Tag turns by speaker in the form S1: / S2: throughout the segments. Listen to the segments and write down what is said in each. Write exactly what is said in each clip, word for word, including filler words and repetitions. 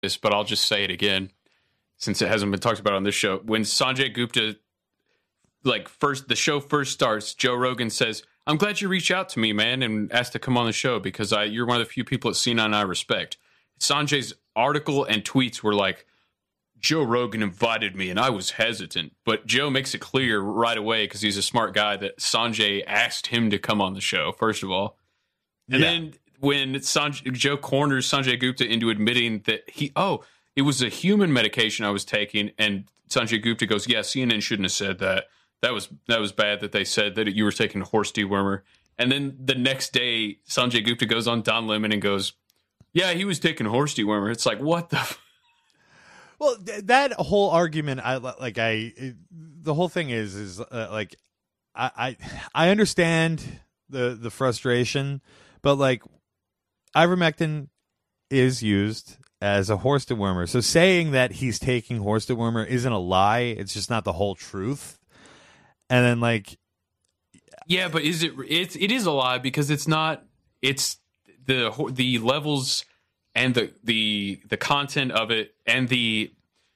S1: this, but I'll just say it again since it hasn't been talked about on this show. When Sanjay Gupta, like first, the show first starts, Joe Rogan says, "I'm glad you reached out to me, man, and asked to come on the show because I you're one of the few people at C nine I respect." Sanjay's article and tweets were like, Joe Rogan invited me and I was hesitant. But Joe makes it clear right away, because he's a smart guy, that Sanjay asked him to come on the show, first of all. And yeah. then when Sanjay, Joe corners Sanjay Gupta into admitting that he, oh, it was a human medication I was taking, and Sanjay Gupta goes, yeah, C N N shouldn't have said that. That was that was bad that they said that you were taking horse dewormer. And then the next day, Sanjay Gupta goes on Don Lemon and goes, yeah, he was taking horse dewormer. It's like, what the f-
S2: Well, th- that whole argument, I like. I it, the whole thing is is uh, like, I, I I understand the the frustration, but like, ivermectin is used as a horse dewormer. So saying that he's taking horse dewormer isn't a lie. It's just not the whole truth. And then like,
S1: yeah, but is it? It's it is a lie because it's not. It's the the levels. And the, the the content of it and the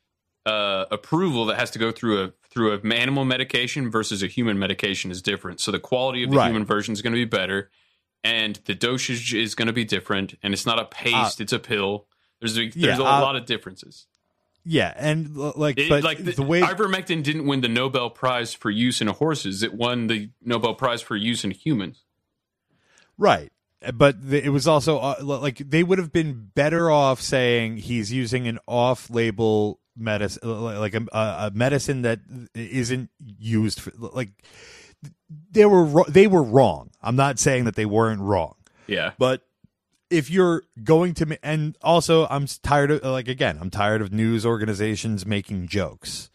S1: uh, approval that has to go through a through an animal medication versus a human medication is different. So the quality of the
S2: right.
S1: human version is going to be better, and the dosage is going to be different. And it's not a paste; uh, it's a pill. There's a, there's
S2: yeah,
S1: a
S2: uh,
S1: lot of differences.
S2: Yeah, and like,
S1: it,
S2: but
S1: like the,
S2: the way
S1: ivermectin didn't win the Nobel Prize for use in horses; it won the Nobel Prize for use in humans.
S2: Right. But it was also uh, like they would have been better off saying he's using an off-label medicine, like a, a medicine that isn't used for, like they were they were wrong. I'm not saying that they weren't wrong.
S1: Yeah,
S2: but if you're going to, and also I'm tired of, like again, I'm tired of news organizations making jokes.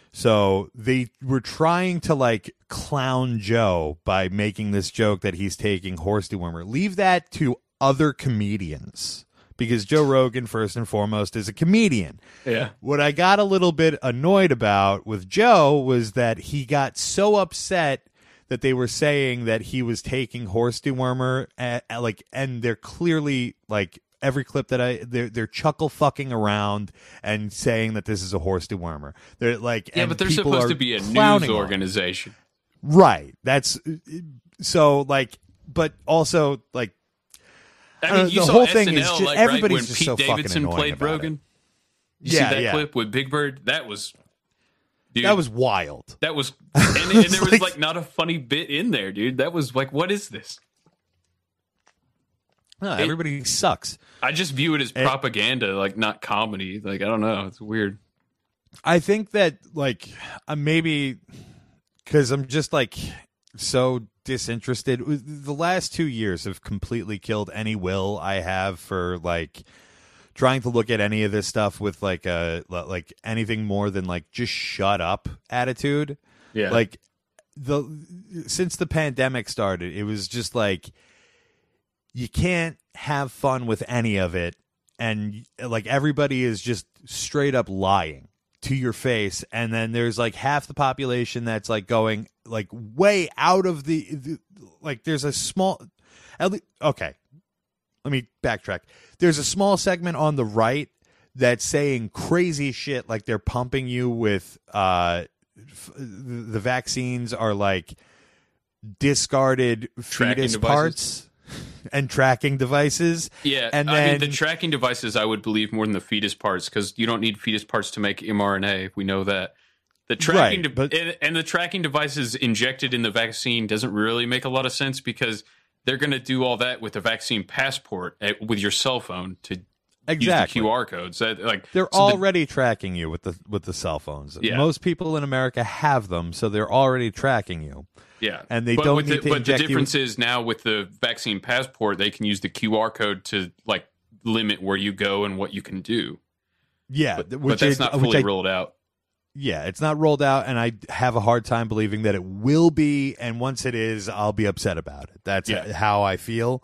S2: So they were trying to like clown Joe by making this joke that he's taking horse dewormer. Leave that to other comedians, because Joe Rogan, first and foremost, is a comedian.
S1: Yeah.
S2: What I got a little bit annoyed about with Joe was that he got so upset that they were saying that he was taking horse dewormer, and, like, and they're clearly like. Every clip that I they're they're chuckle fucking around and saying that this is a horse dewormer. They're like,
S1: yeah,
S2: and
S1: but they're
S2: people
S1: supposed
S2: are
S1: to be a news organization,
S2: right? That's so like, but also like,
S1: I mean,
S2: uh,
S1: you
S2: the
S1: saw
S2: whole
S1: S
S2: thing
S1: N L,
S2: is just
S1: like,
S2: everybody's
S1: right, when
S2: just
S1: Pete
S2: so
S1: Davidson
S2: fucking
S1: played Rogan.
S2: It.
S1: You
S2: yeah,
S1: see that
S2: yeah.
S1: clip with Big Bird? That was, dude,
S2: that was wild.
S1: That was, and, and there was like, like not a funny bit in there, dude. That was like, what is this?
S2: No, everybody it, sucks.
S1: I just view it as it, propaganda, like not comedy. Like, I don't know. It's weird.
S2: I think that like uh, maybe because I'm just like so disinterested. The last two years have completely killed any will I have for like trying to look at any of this stuff with like a like anything more than like just shut up attitude.
S1: Yeah.
S2: Like the since the pandemic started, it was just like, you can't have fun with any of it, and like everybody is just straight up lying to your face, and then there's like half the population that's like going like way out of the, the like there's a small at least, okay, let me backtrack. There's a small segment on the right that's saying crazy shit, like they're pumping you with uh f- the vaccines are like discarded
S1: Tracking
S2: fetus
S1: devices.
S2: parts and tracking devices.
S1: Yeah,
S2: and then,
S1: I mean, the tracking devices I would believe more than the fetus parts, because you don't need fetus parts to make mRNA. We know that. The tracking
S2: right,
S1: de-
S2: but,
S1: and, and the tracking devices injected in the vaccine doesn't really make a lot of sense, because they're going to do all that with the vaccine passport at, with your cell phone to
S2: exactly.
S1: use the Q R codes. That, like
S2: they're
S1: so
S2: already the, tracking you with the with the cell phones.
S1: Yeah.
S2: Most people in America have them, so they're already tracking you.
S1: Yeah,
S2: and they
S1: but
S2: don't
S1: with
S2: need
S1: the,
S2: to
S1: But
S2: inject
S1: the difference
S2: you.
S1: is now with the vaccine passport, they can use the Q R code to like limit where you go and what you can do.
S2: Yeah,
S1: but,
S2: which
S1: but that's
S2: I,
S1: not fully
S2: I,
S1: rolled out.
S2: Yeah, it's not rolled out, and I have a hard time believing that it will be. And once it is, I'll be upset about it. That's
S1: Yeah.
S2: how I feel.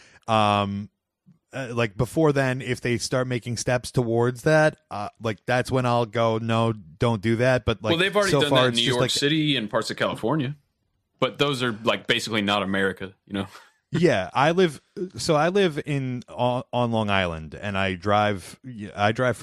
S2: Um, uh, like before then, if they start making steps towards that, uh, like that's when I'll go, no, don't do that. But like,
S1: well, they've already
S2: so
S1: done
S2: far,
S1: that in
S2: it's
S1: New
S2: just
S1: York
S2: like,
S1: City and parts of California, but those are like basically not America, you know.
S2: Yeah, I live. So I live in on, on Long Island, and I drive. I drive